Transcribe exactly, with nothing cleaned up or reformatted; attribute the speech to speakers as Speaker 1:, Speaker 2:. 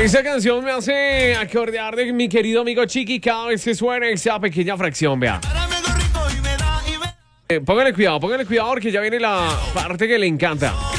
Speaker 1: Esa canción me hace acordar de mi querido amigo Chiqui cada vez que suena esa pequeña fracción, vea. Eh, póngale cuidado, póngale cuidado porque ya viene la parte que le encanta.